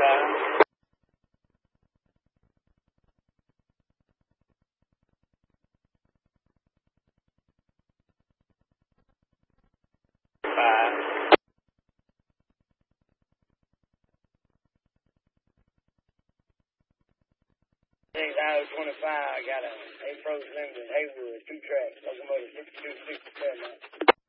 Highway 25, I got a Aprose Limited, Haywood, 2 tracks, locomotive 5267.